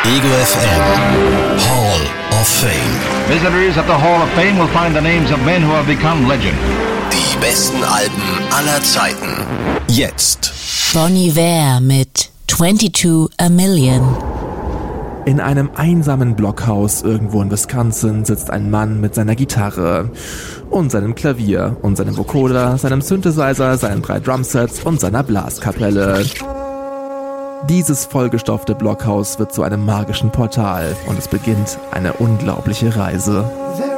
Ego FM Hall of Fame. Visitors at the Hall of Fame will find the names of men who have become legend. Die besten Alben aller Zeiten. Jetzt. Bon Iver mit 22 a Million. In einem einsamen Blockhaus irgendwo in Wisconsin sitzt ein Mann mit seiner Gitarre und seinem Klavier und seinem Vocoder, seinem Synthesizer, seinen 3 Drumsets und seiner Blaskapelle. Dieses vollgestopfte Blockhaus wird zu einem magischen Portal und es beginnt eine unglaubliche Reise.